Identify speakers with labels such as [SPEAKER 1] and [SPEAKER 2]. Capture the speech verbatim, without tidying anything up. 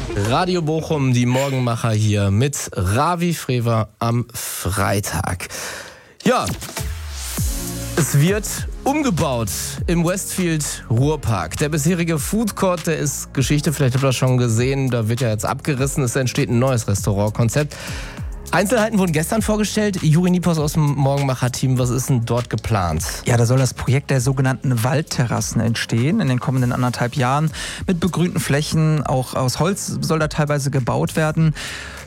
[SPEAKER 1] Radio Bochum, die Morgenmacher hier mit Ravi Frewer am Freitag. Ja, es wird umgebaut im Westfield Ruhrpark. Der bisherige Food Court, der ist Geschichte, vielleicht habt ihr das schon gesehen, da wird ja jetzt abgerissen, es entsteht ein neues Restaurantkonzept. Einzelheiten wurden gestern vorgestellt. Juri Niepos aus dem Morgenmacher-Team, was ist denn dort geplant?
[SPEAKER 2] Ja, da soll das Projekt der sogenannten Waldterrassen entstehen in den kommenden anderthalb Jahren mit begrünten Flächen. Auch aus Holz soll da teilweise gebaut werden.